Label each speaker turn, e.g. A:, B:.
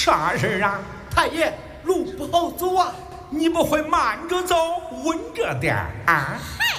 A: 啥事啊？
B: 太爷，路不好走啊！
A: 你不会慢着走，稳着点啊？
C: 嗨，